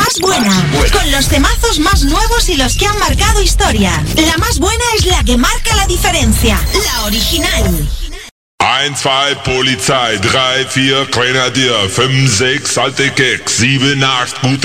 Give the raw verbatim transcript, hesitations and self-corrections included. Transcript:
más buena, con los temazos más nuevos y los que han marcado historia. La más buena es la que marca la diferencia, la original. eins, zwei, Polizei, drei, vier, Grenadier, fünf, sechs, alte Keks, sieben, acht, gute